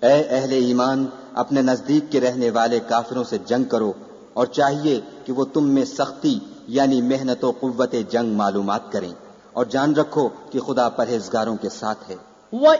ए अहले ईमान, अपने नजदीक के रहने वाले काफिरों से जंग करो और चाहिए कि वो तुम में सख्ती यानी मेहनत और कुव्वत जंग मालूमात करें और जान रखो कि खुदा परहेजगारों के साथ है।